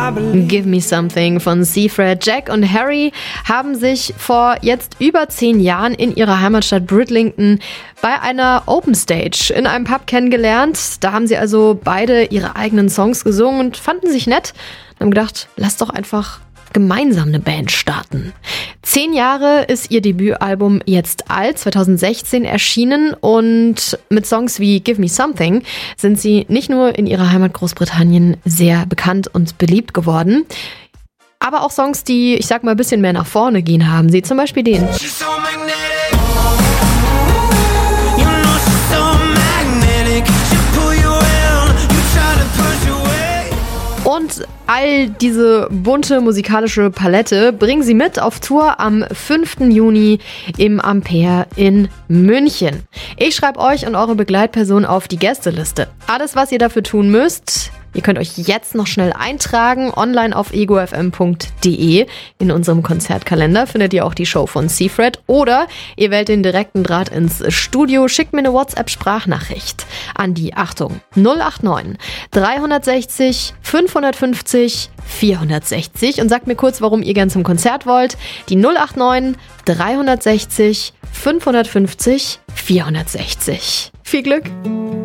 Give Me Something von Seafred. Jack und Harry haben sich vor jetzt über 10 Jahren in ihrer Heimatstadt Bridlington bei einer Open Stage in einem Pub kennengelernt. Da haben sie also beide ihre eigenen Songs gesungen und fanden sich nett und haben gedacht, lass doch einfach gemeinsam eine Band starten. 10 Jahre ist ihr Debütalbum jetzt alt, 2016 erschienen, und mit Songs wie Give Me Something sind sie nicht nur in ihrer Heimat Großbritannien sehr bekannt und beliebt geworden, aber auch Songs, die, ich sag mal, ein bisschen mehr nach vorne gehen, haben sie. Zum Beispiel den. Und all diese bunte musikalische Palette bringen sie mit auf Tour am 5. Juni im Ampere in München. Ich schreibe euch und eure Begleitperson auf die Gästeliste. Alles, was ihr dafür tun müsst: ihr könnt euch jetzt noch schnell eintragen, online auf egofm.de. In unserem Konzertkalender findet ihr auch die Show von Seafred. Oder ihr wählt den direkten Draht ins Studio, schickt mir eine WhatsApp-Sprachnachricht an die, Achtung, 089 360 550 460 und sagt mir kurz, warum ihr gern zum Konzert wollt. Die 089 360 550 460. Viel Glück!